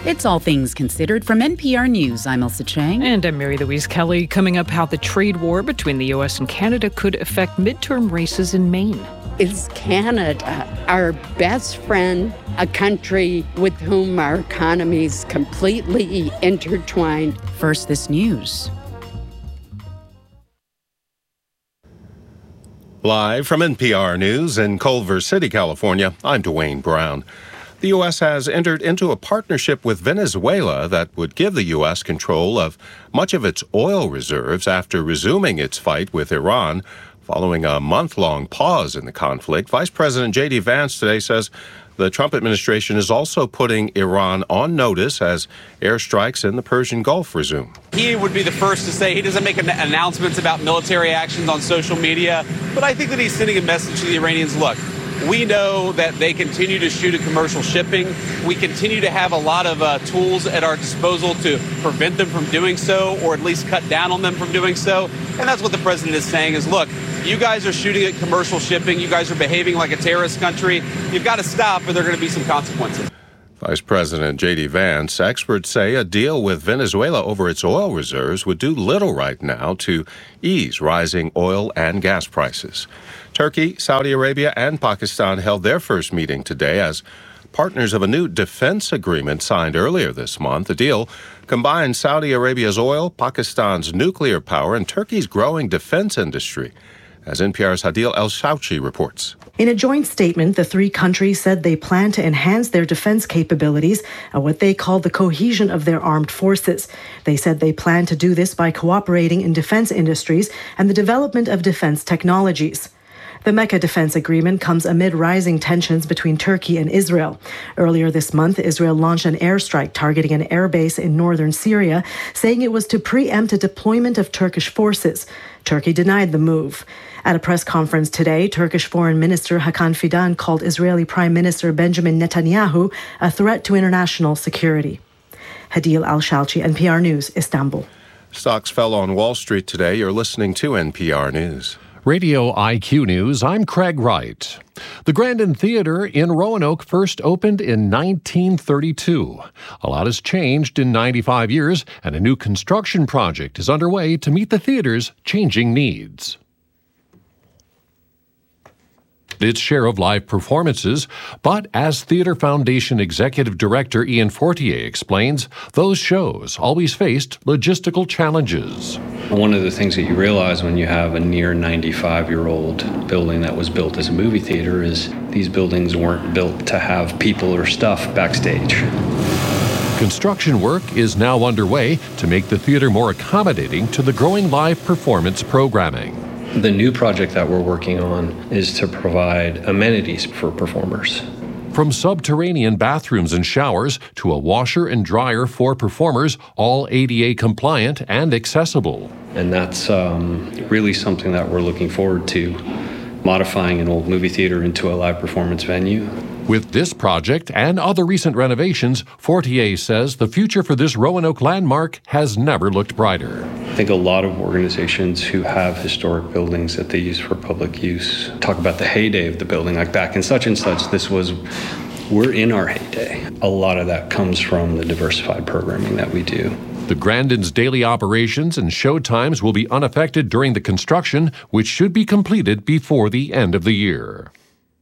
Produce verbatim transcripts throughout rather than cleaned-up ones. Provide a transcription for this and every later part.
It's All Things Considered from N P R News. I'm Elsa Chang. And I'm Mary Louise Kelly. Coming up, how the trade war between the U S and Canada could affect midterm races in Maine. Is Canada our best friend, a country with whom our economies completely intertwined? First, this news. Live from N P R News in Culver City, California, I'm Dwayne Brown. The U S has entered into a partnership with Venezuela that would give the U S control of much of its oil reserves after resuming its fight with Iran. Following a month-long pause in the conflict, Vice President J D Vance today says the Trump administration is also putting Iran on notice as airstrikes in the Persian Gulf resume. He would be the first to say he doesn't make announcements about military actions on social media, but I think that he's sending a message to the Iranians, look, we know that they continue to shoot at commercial shipping. We continue to have a lot of uh, tools at our disposal to prevent them from doing so, or at least cut down on them from doing so. And that's what the president is saying is, look, you guys are shooting at commercial shipping. You guys are behaving like a terrorist country. You've got to stop, or there are going to be some consequences. Vice President J D Vance, experts say a deal with Venezuela over its oil reserves would do little right now to ease rising oil and gas prices. Turkey, Saudi Arabia, and Pakistan held their first meeting today as partners of a new defense agreement signed earlier this month. The deal combines Saudi Arabia's oil, Pakistan's nuclear power, and Turkey's growing defense industry, as N P R's Hadil El-Shouchi reports. In a joint statement, the three countries said they plan to enhance their defense capabilities and what they call the cohesion of their armed forces. They said they plan to do this by cooperating in defense industries and the development of defense technologies. The Mecca Defense Agreement comes amid rising tensions between Turkey and Israel. Earlier this month, Israel launched an airstrike targeting an airbase in northern Syria, saying it was to preempt a deployment of Turkish forces. Turkey denied the move. At a press conference today, Turkish Foreign Minister Hakan Fidan called Israeli Prime Minister Benjamin Netanyahu a threat to international security. Hadil El-Shouchi, N P R News, Istanbul. Stocks fell on Wall Street today. You're listening to N P R News. Radio I Q News, I'm Craig Wright. The Grandin Theater in Roanoke first opened in nineteen thirty-two. A lot has changed in ninety-five years, and a new construction project is underway to meet the theater's changing needs. Its share of live performances, but as Theatre Foundation Executive Director Ian Fortier explains, those shows always faced logistical challenges. One of the things that you realize when you have a near ninety-five-year-old building that was built as a movie theater is these buildings weren't built to have people or stuff backstage. Construction work is now underway to make the theater more accommodating to the growing live performance programming. The new project that we're working on is to provide amenities for performers. From subterranean bathrooms and showers to a washer and dryer for performers, all A D A compliant and accessible. And that's um, really something that we're looking forward to, modifying an old movie theater into a live performance venue. With this project and other recent renovations, Fortier says the future for this Roanoke landmark has never looked brighter. I think a lot of organizations who have historic buildings that they use for public use talk about the heyday of the building, like back in such and such, this was, we're in our heyday. A lot of that comes from the diversified programming that we do. The Grandin's daily operations and show times will be unaffected during the construction, which should be completed before the end of the year.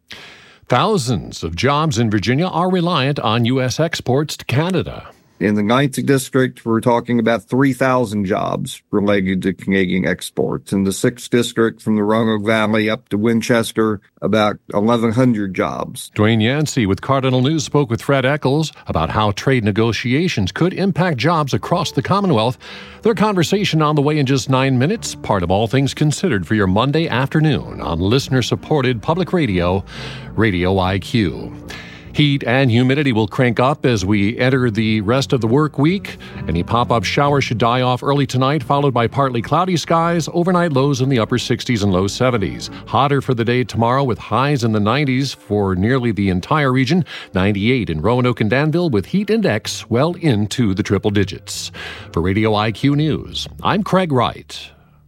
Thousands of jobs in Virginia are reliant on U S exports to Canada. In the ninth District, we're talking about three thousand jobs related to Canadian exports. In the sixth District, from the Roanoke Valley up to Winchester, about eleven hundred jobs. Dwayne Yancey with Cardinal News spoke with Fred Eccles about how trade negotiations could impact jobs across the Commonwealth. Their conversation on the way in just nine minutes, part of All Things Considered for your Monday afternoon on listener-supported public radio, Radio I Q. Heat and humidity will crank up as we enter the rest of the work week. Any pop-up showers should die off early tonight, followed by partly cloudy skies, overnight lows in the upper sixties and low seventies. Hotter for the day tomorrow with highs in the nineties for nearly the entire region. ninety-eight in Roanoke and Danville with heat index well into the triple digits. For Radio I Q News, I'm Craig Wright.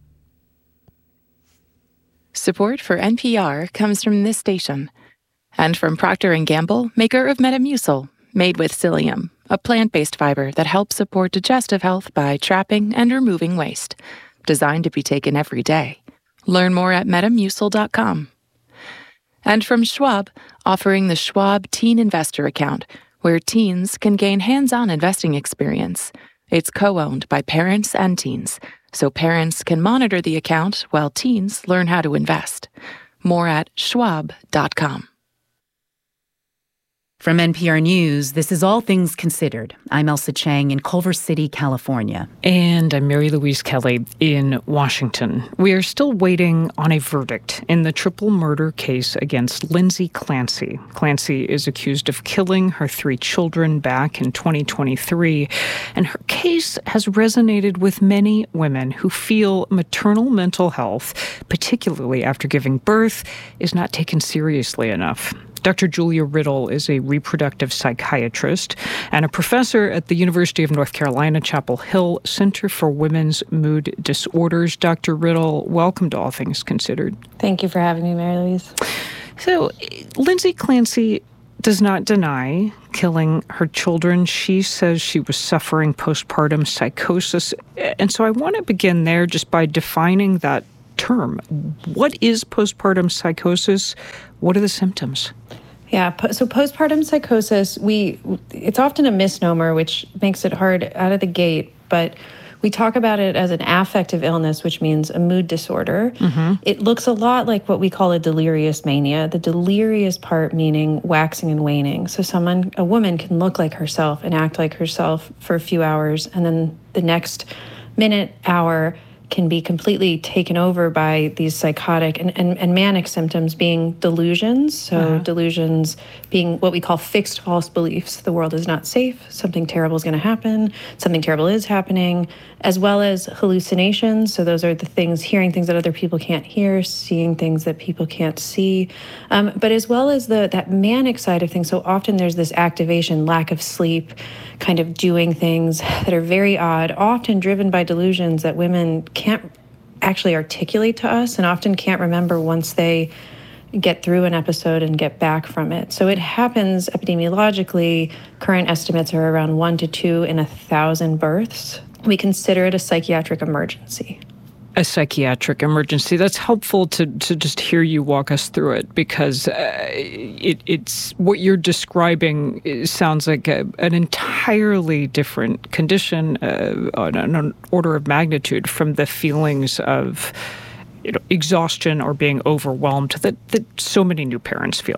Support for N P R comes from this station and from Procter and Gamble, maker of Metamucil, made with psyllium, a plant-based fiber that helps support digestive health by trapping and removing waste. Designed to be taken every day. Learn more at metamucil dot com. And from Schwab, offering the Schwab Teen Investor Account, where teens can gain hands-on investing experience. It's co-owned by parents and teens, so parents can monitor the account while teens learn how to invest. More at schwab dot com. From N P R News, this is All Things Considered. I'm Elsa Chang in Culver City, California. And I'm Mary Louise Kelly in Washington. We are still waiting on a verdict in the triple murder case against Lindsay Clancy. Clancy is accused of killing her three children back in twenty twenty-three, and her case has resonated with many women who feel maternal mental health, particularly after giving birth, is not taken seriously enough. Doctor Julia Riddle is a reproductive psychiatrist and a professor at the University of North Carolina, Chapel Hill Center for Women's Mood Disorders. Doctor Riddle, welcome to All Things Considered. Thank you for having me, Mary Louise. So, Lindsay Clancy does not deny killing her children. She says she was suffering postpartum psychosis. And so I want to begin there just by defining that term. What is postpartum psychosis? What are the symptoms? Yeah, so postpartum psychosis, we it's often a misnomer, which makes it hard out of the gate, but we talk about it as an affective illness, which means a mood disorder. Mm-hmm. It looks a lot like what we call a delirious mania, the delirious part meaning waxing and waning. So someone, a woman can look like herself and act like herself for a few hours, and then the next minute, hour, can be completely taken over by these psychotic and, and, and manic symptoms being delusions. So uh-huh. delusions being what we call fixed false beliefs. The world is not safe. Something terrible is going to happen. Something terrible is happening, as well as hallucinations. So those are the things, hearing things that other people can't hear, seeing things that people can't see. Um, but as well as the that manic side of things. So often there's this activation, lack of sleep, kind of doing things that are very odd, often driven by delusions that women can't actually articulate to us and often can't remember once they get through an episode and get back from it. So it happens epidemiologically. Current estimates are around one to two in a thousand births. We consider it a psychiatric emergency. A psychiatric emergency. That's helpful to, to just hear you walk us through it, because uh, it, it's what you're describing sounds like a, an entirely different condition, uh, on an order of magnitude from the feelings of, you know, exhaustion or being overwhelmed that, that so many new parents feel.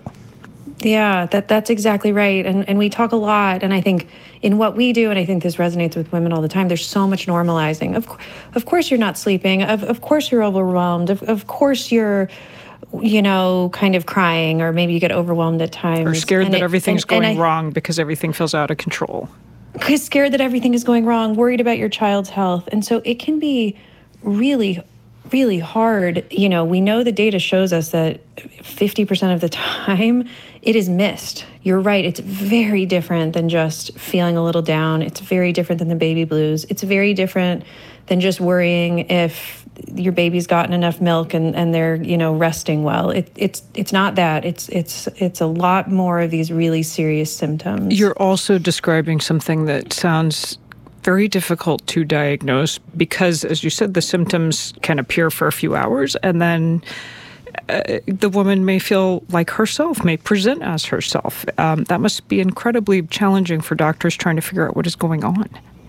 Yeah, that that's exactly right. And and we talk a lot, and I think in what we do, and I think this resonates with women all the time, there's so much normalizing. Of of course you're not sleeping. Of of course you're overwhelmed. Of of course you're, you know, kind of crying, or maybe you get overwhelmed at times. Or scared and that it, everything's and, going and I, wrong because everything feels out of control. Because scared that everything is going wrong, worried about your child's health. And so it can be really really hard. You know, we know the data shows us that fifty percent of the time it is missed. You're right. It's very different than just feeling a little down. It's very different than the baby blues. It's very different than just worrying if your baby's gotten enough milk and, and they're, you know, resting well. It, it's it's not that. It's it's it's a lot more of these really serious symptoms. You're also describing something that sounds very difficult to diagnose because, as you said, the symptoms can appear for a few hours, and then uh, the woman may feel like herself, may present as herself. Um, that must be incredibly challenging for doctors trying to figure out what is going on.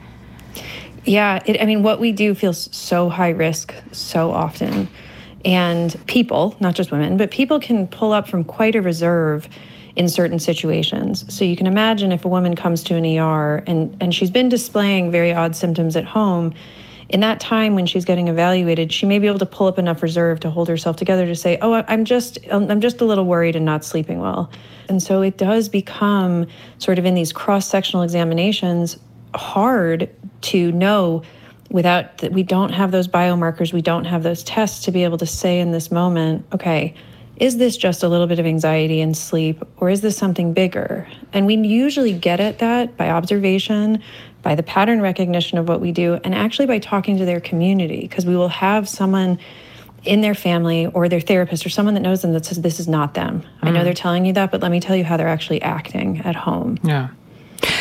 Yeah, it, I mean, what we do feels so high risk so often. And people, not just women, but people can pull up from quite a reserve in certain situations. So you can imagine if a woman comes to an E R and, and she's been displaying very odd symptoms at home, in that time when she's getting evaluated, she may be able to pull up enough reserve to hold herself together to say, oh, I'm just I'm just a little worried and not sleeping well. And so it does become sort of in these cross-sectional examinations hard to know without that we don't have those biomarkers, we don't have those tests to be able to say in this moment, okay, is this just a little bit of anxiety and sleep, or is this something bigger? And we usually get at that by observation, by the pattern recognition of what we do, and actually by talking to their community, because we will have someone in their family or their therapist or someone that knows them that says, this is not them. Mm. I know they're telling you that, but let me tell you how they're actually acting at home. Yeah.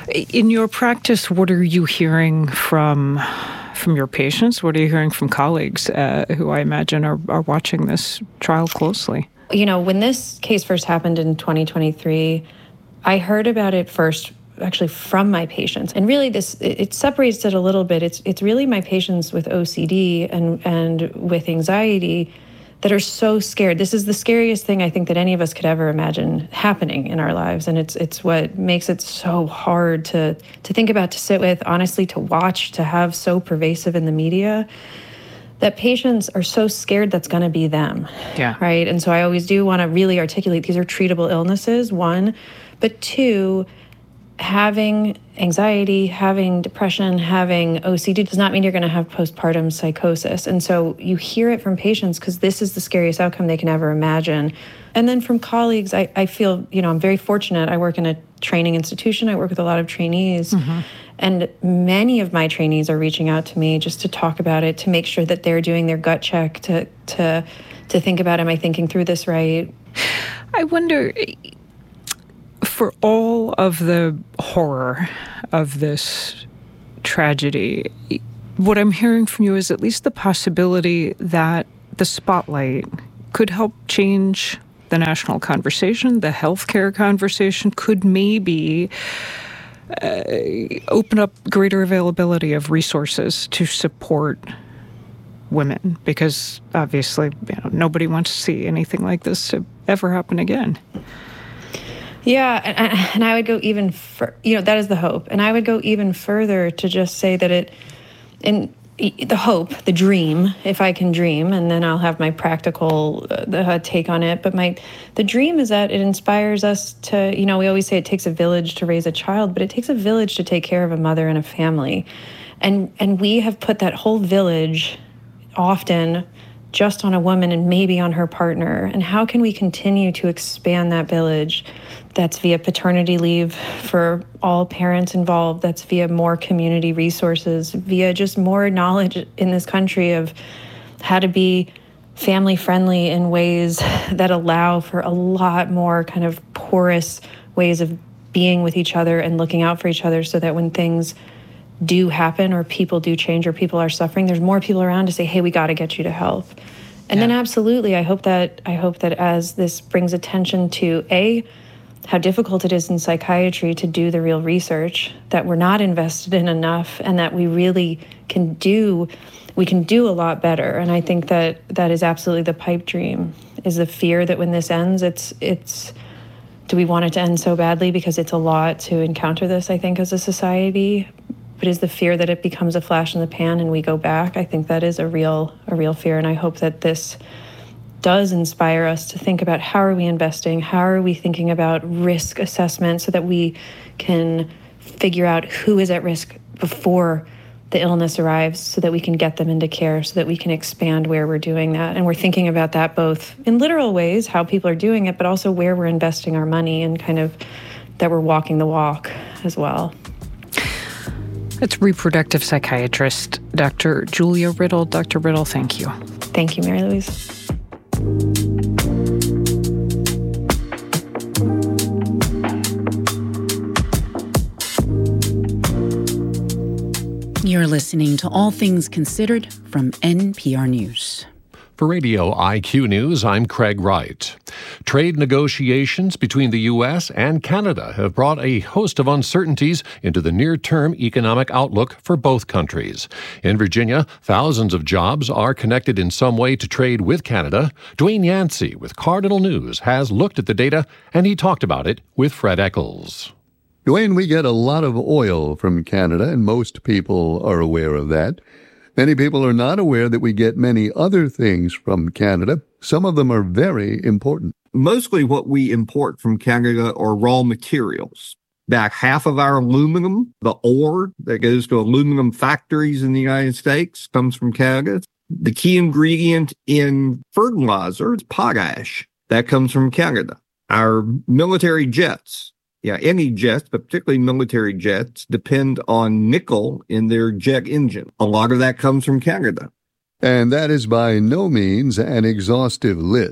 In your practice, what are you hearing from from your patients? What are you hearing from colleagues uh, who I imagine are, are watching this trial closely? You know, when this case first happened in twenty twenty-three, I heard about it first actually from my patients. And really this, it, it separates it a little bit. It's it's really my patients with O C D and, and with anxiety that are so scared. This is the scariest thing I think that any of us could ever imagine happening in our lives. And it's it's what makes it so hard to to think about, to sit with, honestly, to watch, to have so pervasive in the media, that patients are so scared that's going to be them. Yeah. Right? And so I always do want to really articulate these are treatable illnesses, one, but two, having anxiety, having depression, having O C D does not mean you're going to have postpartum psychosis. And so you hear it from patients because this is the scariest outcome they can ever imagine. And then from colleagues, I, I feel, you know, I'm very fortunate. I work in a training institution. I work with a lot of trainees. Mm-hmm. And many of my trainees are reaching out to me just to talk about it, to make sure that they're doing their gut check, to to to think about, am I thinking through this right? I wonder, for all of the horror of this tragedy, what I'm hearing from you is at least the possibility that the spotlight could help change the national conversation, the healthcare conversation, could maybe uh, open up greater availability of resources to support women, because obviously, you know, nobody wants to see anything like this to ever happen again. Yeah, and, and I would go even further, you know, that is the hope. And I would go even further to just say that it, in the hope, the dream, if I can dream, and then I'll have my practical uh, take on it. But my, the dream is that it inspires us to, you know, we always say it takes a village to raise a child, but it takes a village to take care of a mother and a family. And, and we have put that whole village often just on a woman and maybe on her partner. And how can we continue to expand that village? That's via paternity leave for all parents involved. That's via more community resources, via just more knowledge in this country of how to be family friendly in ways that allow for a lot more kind of porous ways of being with each other and looking out for each other, so that when things do happen or people do change or people are suffering, there's more people around to say, hey, we got to get you to health. And yeah. then absolutely, I hope that I hope that as this brings attention to A, how difficult it is in psychiatry to do the real research, that we're not invested in enough, and that we really can do, we can do a lot better. And I think that that is absolutely the pipe dream, is the fear that when this ends, it's, it's, do we want it to end so badly? Because it's a lot to encounter this, I think, as a society. But is the fear that it becomes a flash in the pan and we go back? I think that is a real, a real fear. And I hope that this does inspire us to think about, how are we investing? How are we thinking about risk assessment so that we can figure out who is at risk before the illness arrives, so that we can get them into care, so that we can expand where we're doing that. And we're thinking about that both in literal ways, how people are doing it, but also where we're investing our money, and kind of that we're walking the walk as well. It's reproductive psychiatrist Doctor Julia Riddle. Doctor Riddle, thank you. Thank you, Mary Louise. You're listening to All Things Considered from N P R News. For Radio I Q News, I'm Craig Wright. Trade negotiations between the U S and Canada have brought a host of uncertainties into the near-term economic outlook for both countries. In Virginia, thousands of jobs are connected in some way to trade with Canada. Dwayne Yancey with Cardinal News has looked at the data, and he talked about it with Fred Eccles. Dwayne, we get a lot of oil from Canada, and most people are aware of that. Many people are not aware that we get many other things from Canada. Some of them are very important. Mostly what we import from Canada are raw materials. About half of our aluminum, the ore that goes to aluminum factories in the United States, comes from Canada. The key ingredient in fertilizer is potash. That comes from Canada. Our military jets, yeah, any jets, but particularly military jets, depend on nickel in their jet engine. A lot of that comes from Canada. And that is by no means an exhaustive list.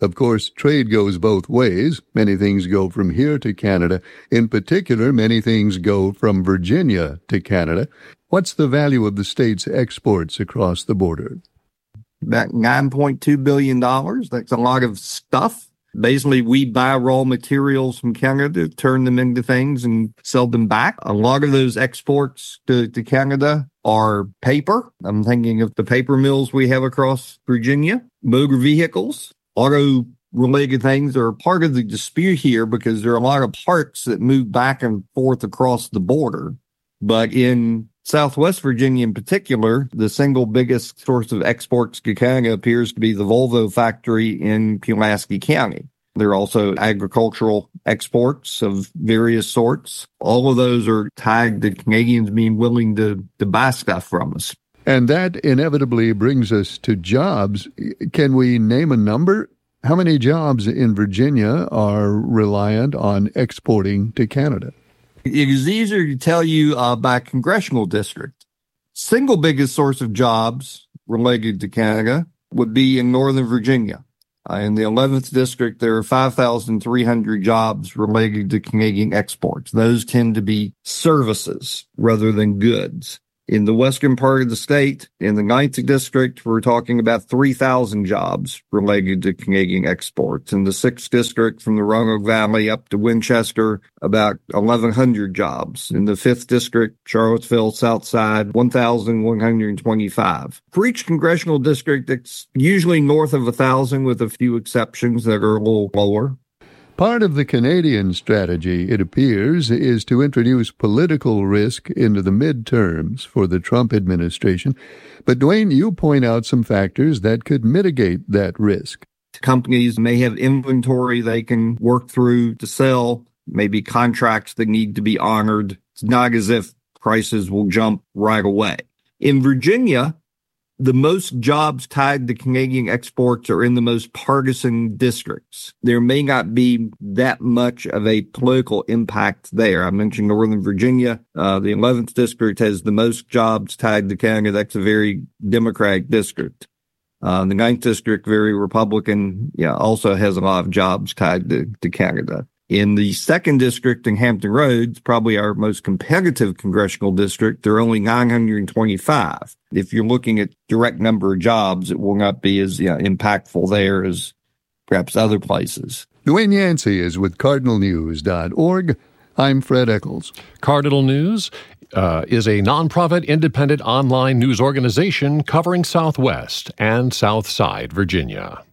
Of course, trade goes both ways. Many things go from here to Canada. In particular, many things go from Virginia to Canada. What's the value of the state's exports across the border? About nine point two billion dollars. That's a lot of stuff. Basically, we buy raw materials from Canada, turn them into things and sell them back. A lot of those exports to, to Canada are paper. I'm thinking of the paper mills we have across Virginia, motor vehicles, auto-related things are part of the dispute here because there are a lot of parts that move back and forth across the border. But in Southwest Virginia in particular, the single biggest source of exports to Canada appears to be the Volvo factory in Pulaski County. There are also agricultural exports of various sorts. All of those are tied to Canadians being willing to, to buy stuff from us. And that inevitably brings us to jobs. Can we name a number? How many jobs in Virginia are reliant on exporting to Canada? It is easier to tell you uh, by congressional district. Single biggest source of jobs related to Canada would be in Northern Virginia. Uh, in the eleventh district, there are five thousand three hundred jobs related to Canadian exports. Those tend to be services rather than goods. In the western part of the state, in the ninth district, we're talking about three thousand jobs related to Canadian exports. In the sixth district, from the Roanoke Valley up to Winchester, about eleven hundred jobs. In the fifth district, Charlottesville, Southside, one thousand one hundred twenty-five. For each congressional district, it's usually north of one thousand with a few exceptions that are a little lower. Part of the Canadian strategy, it appears, is to introduce political risk into the midterms for the Trump administration. But, Dwayne, you point out some factors that could mitigate that risk. Companies may have inventory they can work through to sell, maybe contracts that need to be honored. It's not as if prices will jump right away. In Virginia, the most jobs tied to Canadian exports are in the most partisan districts. There may not be that much of a political impact there. I mentioned Northern Virginia. Uh, the eleventh district has the most jobs tied to Canada. That's a very Democratic district. Uh, the ninth district, very Republican, yeah, also has a lot of jobs tied to, to Canada. In the second district in Hampton Roads, probably our most competitive congressional district, there are only nine hundred twenty-five. If you're looking at direct number of jobs, it will not be as yeah, impactful there as perhaps other places. Dwayne Yancey is with Cardinal News dot org. I'm Fred Eccles. Cardinal News uh, is a nonprofit independent online news organization covering Southwest and Southside Virginia.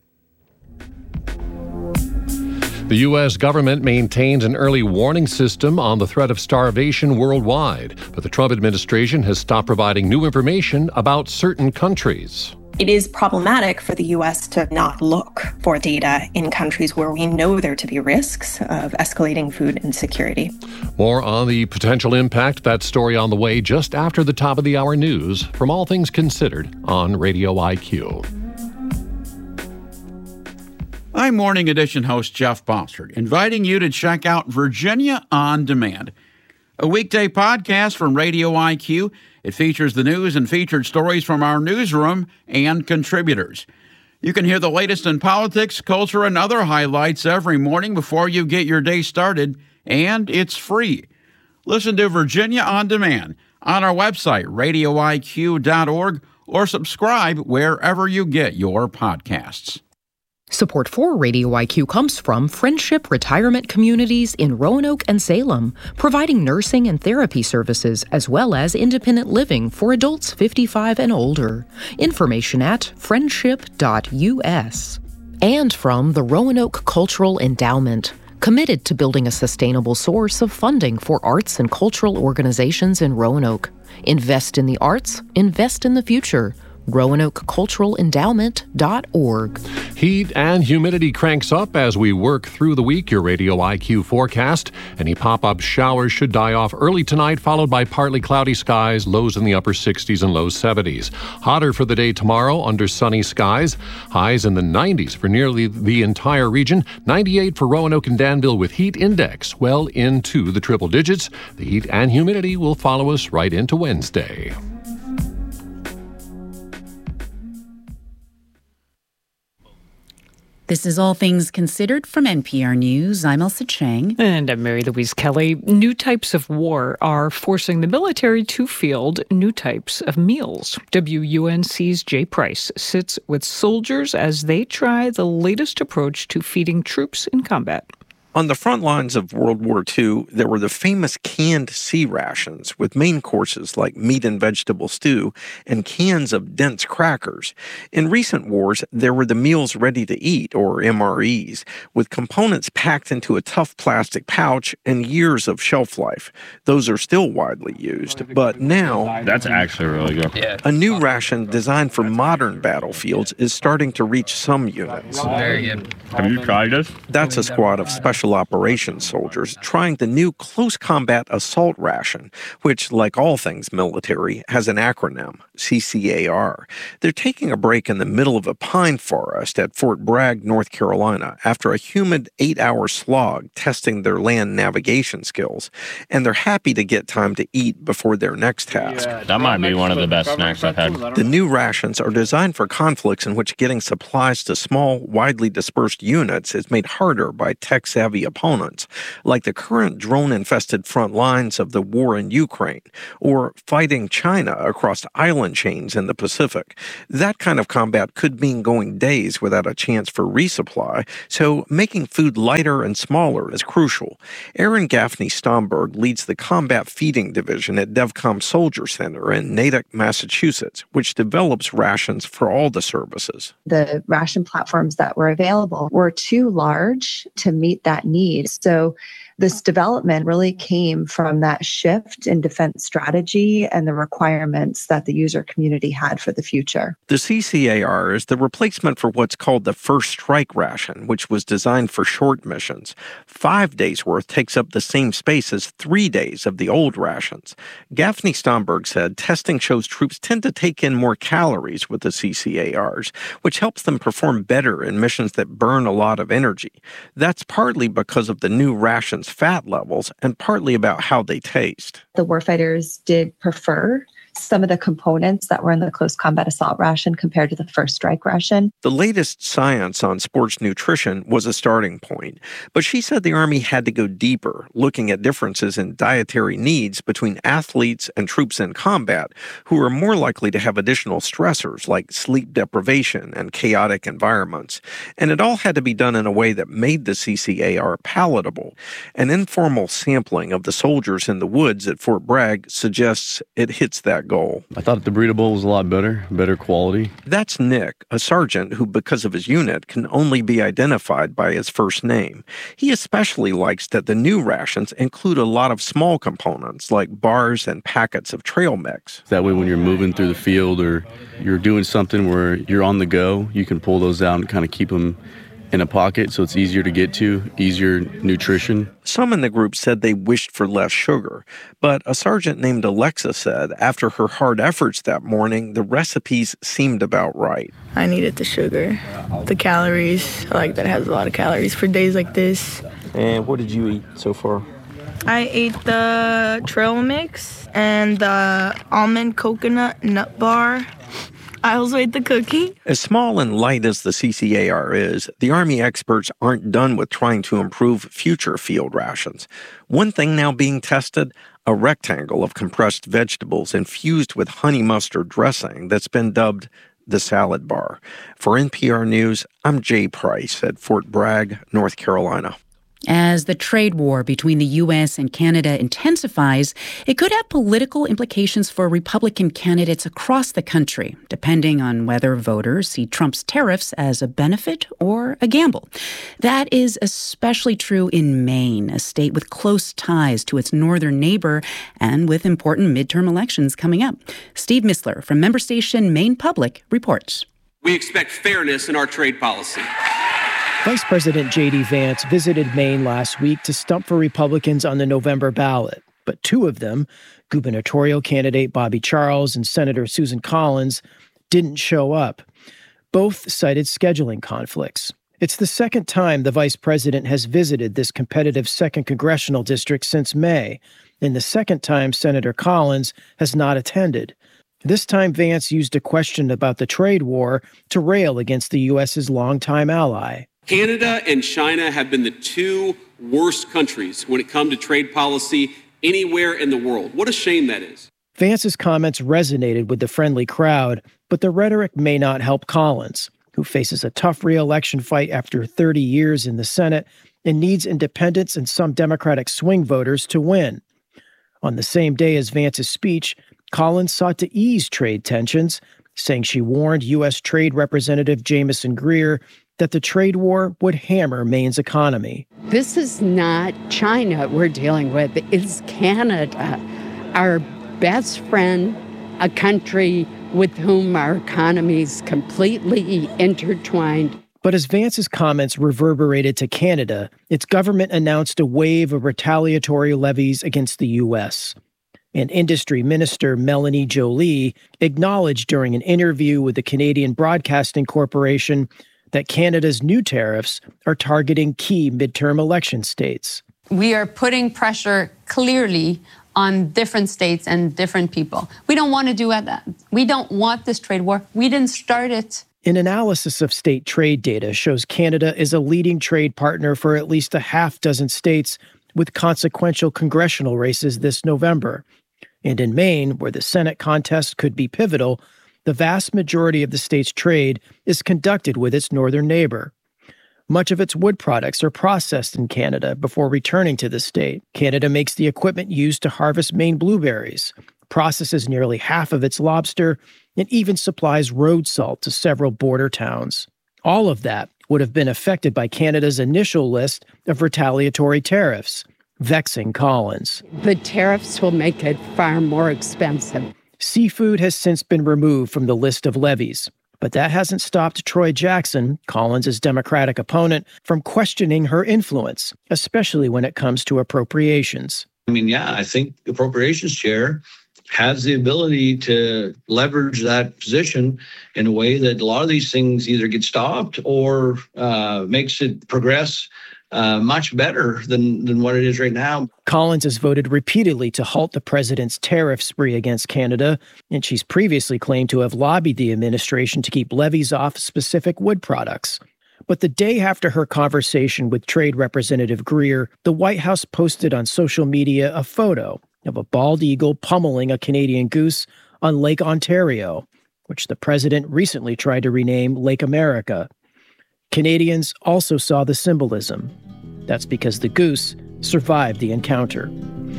The U S government maintains an early warning system on the threat of starvation worldwide, but the Trump administration has stopped providing new information about certain countries. It is problematic for the U S to not look for data in countries where we know there to be risks of escalating food insecurity. More on the potential impact. That story on the way just after the top of the hour news from All Things Considered on Radio I Q. I'm Morning Edition host Jeff Bossert, inviting you to check out Virginia On Demand, a weekday podcast from Radio I Q. It features the news and featured stories from our newsroom and contributors. You can hear the latest in politics, culture, and other highlights every morning before you get your day started, and it's free. Listen to Virginia On Demand on our website, radio I Q dot org, or subscribe wherever you get your podcasts. Support for Radio I Q comes from Friendship Retirement Communities in Roanoke and Salem, providing nursing and therapy services as well as independent living for adults fifty-five and older. Information at friendship dot U S. And from the Roanoke Cultural Endowment, committed to building a sustainable source of funding for arts and cultural organizations in Roanoke. Invest in the arts, invest in the future. Roanoke Cultural Endowment dot org. Heat and humidity cranks up as we work through the week. Your Radio I Q forecast. Any pop-up showers should die off early tonight, followed by partly cloudy skies, lows in the upper sixties and low seventies. Hotter for the day tomorrow under sunny skies. Highs in the nineties for nearly the entire region. ninety-eight for Roanoke and Danville with heat index well into the triple digits. The heat and humidity will follow us right into Wednesday. This is All Things Considered from N P R News. I'm Elsa Chang. And I'm Mary Louise Kelly. New types of war are forcing the military to field new types of meals. W U N C's Jay Price sits with soldiers as they try the latest approach to feeding troops in combat. On the front lines of World War Two, there were the famous canned C rations with main courses like meat and vegetable stew and cans of dense crackers. In recent wars, there were the meals ready to eat, or M R Es, with components packed into a tough plastic pouch and years of shelf life. Those are still widely used, but now... That's actually really good. Yeah. A new ration designed for modern battlefields is starting to reach some units. Very good. Have you tried this? That's a squad of special operations soldiers trying the new close combat assault ration, which, like all things military, has an acronym, C C A R. They're taking a break in the middle of a pine forest at Fort Bragg, North Carolina, after a humid eight-hour slog testing their land navigation skills, and they're happy to get time to eat before their next task. That might be one of the best snacks I've had. The new rations are designed for conflicts in which getting supplies to small, widely dispersed units is made harder by tech-savvy opponents, like the current drone-infested front lines of the war in Ukraine, or fighting China across island chains in the Pacific. That kind of combat could mean going days without a chance for resupply, so making food lighter and smaller is crucial. Aaron Gaffney Stomberg leads the Combat Feeding Division at DEVCOM Soldier Center in Natick, Massachusetts, which develops rations for all the services. The ration platforms that were available were too large to meet that need. So this development really came from that shift in defense strategy and the requirements that the user community had for the future. The C C A R is the replacement for what's called the First Strike ration, which was designed for short missions. Five days' worth takes up the same space as three days of the old rations. Gaffney Stomberg said testing shows troops tend to take in more calories with the C C A Rs, which helps them perform better in missions that burn a lot of energy. That's partly because of the new rations fat levels and partly about how they taste. The warfighters did prefer some of the components that were in the close combat assault ration compared to the First Strike ration. The latest science on sports nutrition was a starting point, but she said the Army had to go deeper, looking at differences in dietary needs between athletes and troops in combat, who are more likely to have additional stressors like sleep deprivation and chaotic environments. And it all had to be done in a way that made the C C A R palatable. An informal sampling of the soldiers in the woods at Fort Bragg suggests it hits that goal. I thought the burrito bowl was a lot better, better quality. That's Nick, a sergeant who, because of his unit, can only be identified by his first name. He especially likes that the new rations include a lot of small components like bars and packets of trail mix. That way when you're moving through the field or you're doing something where you're on the go, you can pull those out and kind of keep them in a pocket so it's easier to get to, easier nutrition. Some in the group said they wished for less sugar, but a sergeant named Alexa said after her hard efforts that morning, the recipes seemed about right. I needed the sugar, the calories. I like that it has a lot of calories for days like this. And what did you eat so far? I ate the trail mix and the almond coconut nut bar. I also ate the cookie. As small and light as the C C A R is, the Army experts aren't done with trying to improve future field rations. One thing now being tested, a rectangle of compressed vegetables infused with honey mustard dressing that's been dubbed the salad bar. For N P R News, I'm Jay Price at Fort Bragg, North Carolina. As the trade war between the U S and Canada intensifies, it could have political implications for Republican candidates across the country, depending on whether voters see Trump's tariffs as a benefit or a gamble. That is especially true in Maine, a state with close ties to its northern neighbor and with important midterm elections coming up. Steve Missler from member station Maine Public reports. We expect fairness in our trade policy. Vice President J D Vance visited Maine last week to stump for Republicans on the November ballot. But two of them, gubernatorial candidate Bobby Charles and Senator Susan Collins, didn't show up. Both cited scheduling conflicts. It's the second time the vice president has visited this competitive second congressional district since May, and the second time Senator Collins has not attended. This time, Vance used a question about the trade war to rail against the U S's longtime ally. Canada and China have been the two worst countries when it comes to trade policy anywhere in the world. What a shame that is. Vance's comments resonated with the friendly crowd, but the rhetoric may not help Collins, who faces a tough re-election fight after thirty years in the Senate and needs independents and some Democratic swing voters to win. On the same day as Vance's speech, Collins sought to ease trade tensions, saying she warned U S Trade Representative Jamieson Greer that the trade war would hammer Maine's economy. This is not China we're dealing with, it's Canada, our best friend, a country with whom our economies completely intertwined. But as Vance's comments reverberated to Canada, its government announced a wave of retaliatory levies against the U S. And Industry Minister Melanie Joly acknowledged during an interview with the Canadian Broadcasting Corporation that Canada's new tariffs are targeting key midterm election states. We are putting pressure clearly on different states and different people. We don't want to do that. We don't want this trade war. We didn't start it. An analysis of state trade data shows Canada is a leading trade partner for at least a half dozen states with consequential congressional races this November. And in Maine, where the Senate contest could be pivotal, the vast majority of the state's trade is conducted with its northern neighbor. Much of its wood products are processed in Canada before returning to the state. Canada makes the equipment used to harvest Maine blueberries, processes nearly half of its lobster, and even supplies road salt to several border towns. All of that would have been affected by Canada's initial list of retaliatory tariffs, vexing Collins. The tariffs will make it far more expensive. Seafood has since been removed from the list of levies, but that hasn't stopped Troy Jackson, Collins' Democratic opponent, from questioning her influence, especially when it comes to appropriations. I mean, yeah, I think the appropriations chair has the ability to leverage that position in a way that a lot of these things either get stopped or uh, makes it progress Uh, much better than, than what it is right now. Collins has voted repeatedly to halt the president's tariff spree against Canada, and she's previously claimed to have lobbied the administration to keep levies off specific wood products. But the day after her conversation with Trade Representative Greer, the White House posted on social media a photo of a bald eagle pummeling a Canadian goose on Lake Ontario, which the president recently tried to rename Lake America. Canadians also saw the symbolism. That's because the goose survived the encounter.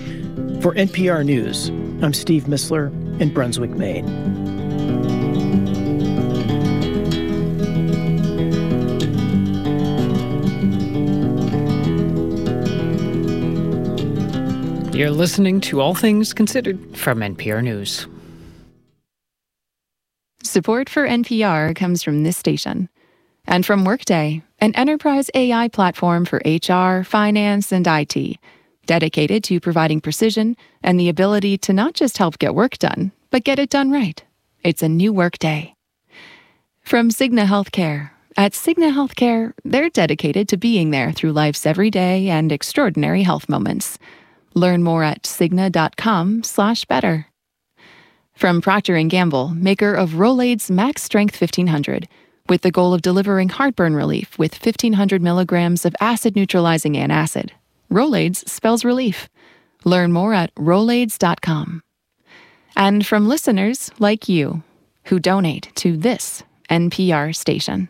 For N P R News, I'm Steve Missler in Brunswick, Maine. You're listening to All Things Considered from N P R News. Support for N P R comes from this station. And from Workday, an enterprise A I platform for H R, finance, and I T, dedicated to providing precision and the ability to not just help get work done, but get it done right. It's a new Workday. From Cigna Healthcare. At Cigna Healthcare, they're dedicated to being there through life's everyday and extraordinary health moments. Learn more at cigna.com slash better. From Procter and Gamble, maker of Rolaids Max Strength fifteen hundred, with the goal of delivering heartburn relief with fifteen hundred milligrams of acid-neutralizing antacid. Rolaids spells relief. Learn more at rolaids dot com. And from listeners like you, who donate to this N P R station.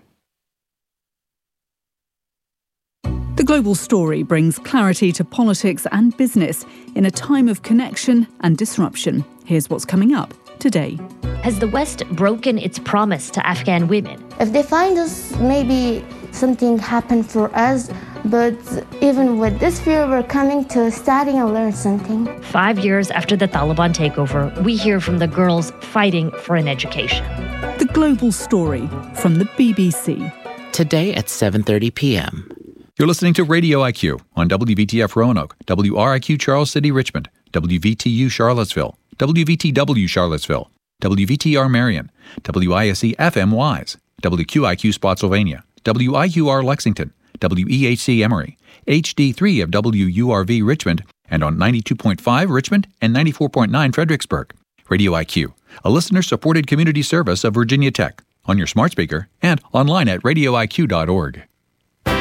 The Global Story brings clarity to politics and business in a time of connection and disruption. Here's what's coming up today. Has the West broken its promise to Afghan women? If they find us, maybe something happened for us, but even with this fear, we're coming to study and learn something. Five years after the Taliban takeover, we hear from the girls fighting for an education. The Global Story from the B B C. Today at seven thirty p.m. You're listening to Radio I Q on W V T F Roanoke, W R I Q Charles City Richmond, W V T U Charlottesville, W V T W Charlottesville, W V T R Marion, W I S E F M Wise, W Q I Q Spotsylvania, W I Q R Lexington, W E H C Emory, H D three of W U R V Richmond, and on ninety-two point five Richmond and ninety-four point nine Fredericksburg. Radio I Q, a listener-supported community service of Virginia Tech, on your smart speaker and online at radio I Q dot org.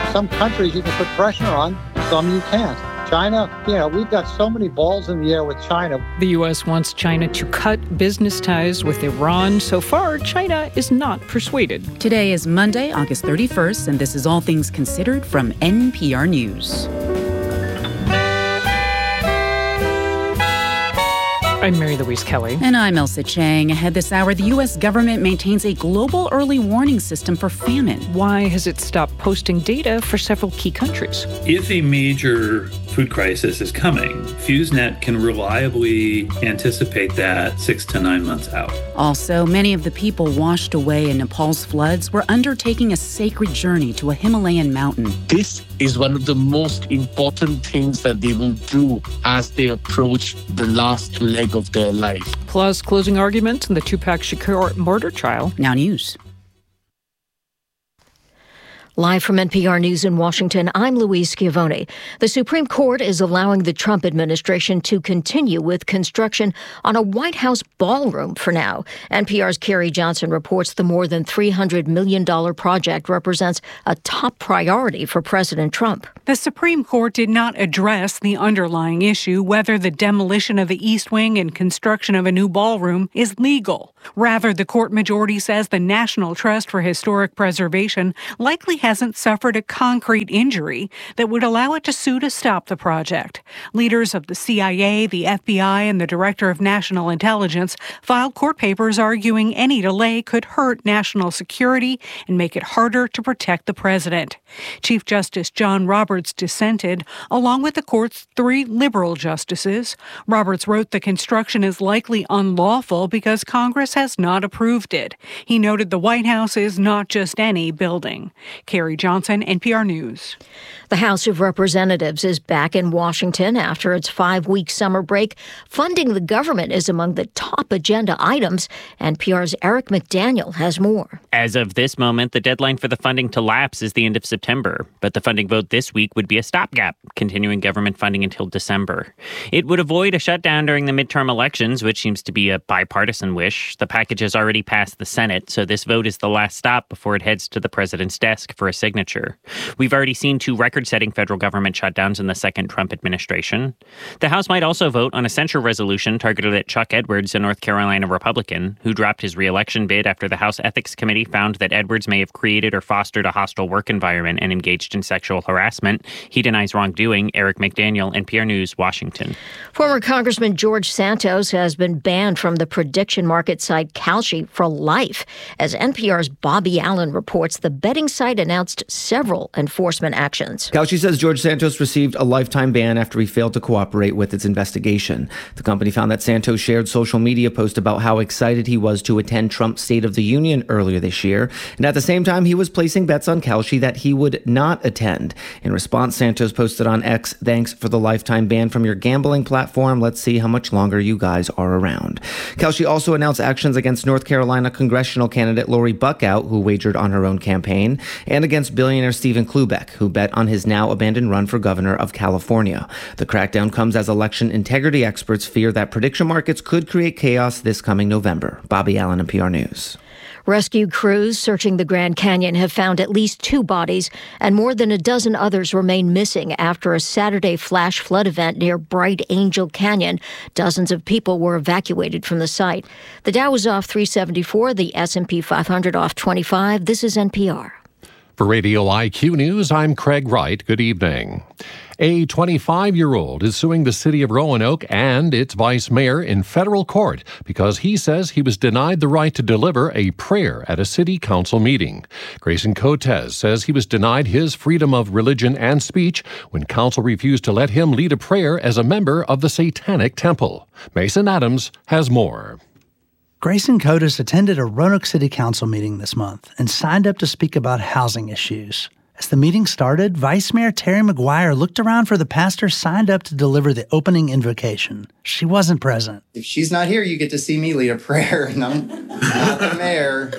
Some countries you can put pressure on, some you can't. China, you know, we've got so many balls in the air with China. The U S wants China to cut business ties with Iran. So far, China is not persuaded. Today is Monday, August thirty-first, and this is All Things Considered from N P R News. I'm Mary Louise Kelly. And I'm Elsa Chang. Ahead this hour, the U S government maintains a global early warning system for famine. Why has it stopped posting data for several key countries? If a major food crisis is coming, FuseNet can reliably anticipate that six to nine months out. Also, many of the people washed away in Nepal's floods were undertaking a sacred journey to a Himalayan mountain. This is one of the most important things that they will do as they approach the last leg of their life. Plus, closing arguments in the Tupac Shakur murder trial. Now news. Live from N P R News in Washington, I'm Louise Schiavone. The Supreme Court is allowing the Trump administration to continue with construction on a White House ballroom for now. N P R's Carrie Johnson reports the more than three hundred million dollars project represents a top priority for President Trump. The Supreme Court did not address the underlying issue, whether the demolition of the East Wing and construction of a new ballroom is legal. Rather, the court majority says the National Trust for Historic Preservation likely hasn't suffered a concrete injury that would allow it to sue to stop the project. Leaders of the C I A, the F B I, and the Director of National Intelligence filed court papers arguing any delay could hurt national security and make it harder to protect the president. Chief Justice John Roberts dissented, along with the court's three liberal justices. Roberts wrote the construction is likely unlawful because Congress has not approved it. He noted the White House is not just any building. Carrie Johnson, N P R News. The House of Representatives is back in Washington after its five-week summer break. Funding the government is among the top agenda items. N P R's Eric McDaniel has more. As of this moment, the deadline for the funding to lapse is the end of September. But the funding vote this week would be a stopgap, continuing government funding until December. It would avoid a shutdown during the midterm elections, which seems to be a bipartisan wish. The package has already passed the Senate, so this vote is the last stop before it heads to the president's desk for a signature. We've already seen two record-setting federal government shutdowns in the second Trump administration. The House might also vote on a censure resolution targeted at Chuck Edwards, a North Carolina Republican, who dropped his re-election bid after the House Ethics Committee found that Edwards may have created or fostered a hostile work environment and engaged in sexual harassment. He denies wrongdoing. Eric McDaniel, N P R News, Washington. Former Congressman George Santos has been banned from the prediction market site Kalshi for life. As N P R's Bobby Allen reports, the betting site announced several enforcement actions. Kalshi says George Santos received a lifetime ban after he failed to cooperate with its investigation. The company found that Santos shared social media posts about how excited he was to attend Trump's State of the Union earlier this year, and at the same time he was placing bets on Kalshi that he would not attend. In response, Santos posted on X, "Thanks for the lifetime ban from your gambling platform. Let's see how much longer you guys are around." Kalshi also announced actions against North Carolina congressional candidate Lori Buckout, who wagered on her own campaign, and against billionaire Stephen Klubeck, who bet on his now abandoned run for governor of California. The crackdown comes as election integrity experts fear that prediction markets could create chaos this coming November. Bobby Allen, N P R News. Rescue crews searching the Grand Canyon have found at least two bodies, and more than a dozen others remain missing after a Saturday flash flood event near Bright Angel Canyon. Dozens of people were evacuated from the site. The Dow was off three seventy-four, the S and P five hundred off twenty-five. This is N P R. For Radio I Q News, I'm Craig Wright. Good evening. A twenty-five-year-old is suing the city of Roanoke and its vice mayor in federal court because he says he was denied the right to deliver a prayer at a city council meeting. Grayson Cotes says he was denied his freedom of religion and speech when council refused to let him lead a prayer as a member of the Satanic Temple. Mason Adams has more. Grayson Cotes attended a Roanoke City Council meeting this month and signed up to speak about housing issues. As the meeting started, Vice Mayor Terry McGuire looked around for the pastor signed up to deliver the opening invocation. She wasn't present. If she's not here, you get to see me lead a prayer, and I'm not the mayor.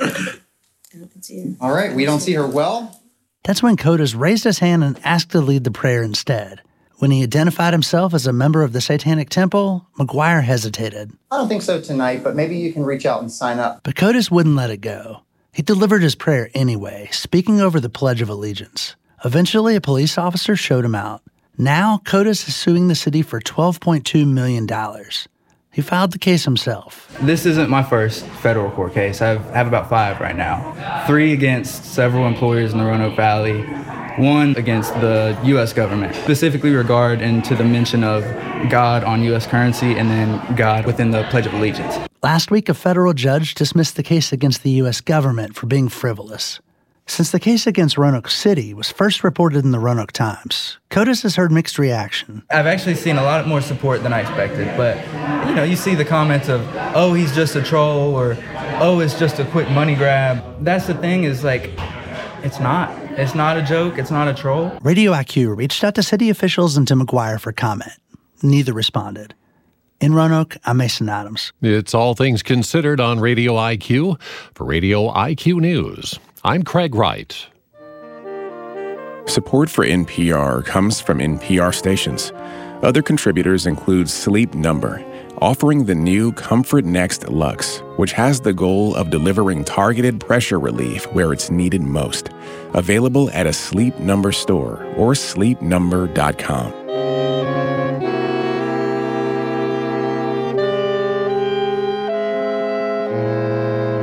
All right, we don't see her well. That's when Cotes raised his hand and asked to lead the prayer instead. When he identified himself as a member of the Satanic Temple, McGuire hesitated. I don't think so tonight, but maybe you can reach out and sign up. But Cotes wouldn't let it go. He delivered his prayer anyway, speaking over the Pledge of Allegiance. Eventually, a police officer showed him out. Now, CODIS is suing the city for twelve point two million dollars. He filed the case himself. This isn't my first federal court case. I have, have about five right now. Three against several employers in the Roanoke Valley. One against the U S government, specifically regard into the mention of God on U S currency and then God within the Pledge of Allegiance. Last week, a federal judge dismissed the case against the U S government for being frivolous. Since the case against Roanoke City was first reported in the Roanoke Times, CODIS has heard mixed reaction. I've actually seen a lot more support than I expected, but, you know, you see the comments of, oh, he's just a troll, or, oh, it's just a quick money grab. That's the thing is, like, it's not. It's not a joke. It's not a troll. Radio I Q reached out to city officials and to McGuire for comment. Neither responded. In Roanoke, I'm Mason Adams. It's All Things Considered on Radio I Q. For Radio I Q News, I'm Craig Wright. Support for N P R comes from N P R stations. Other contributors include Sleep Number, offering the new Comfort Next Luxe, which has the goal of delivering targeted pressure relief where it's needed most. Available at a Sleep Number store or sleep number dot com.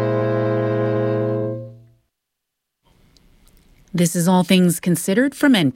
This is All Things Considered from N P R.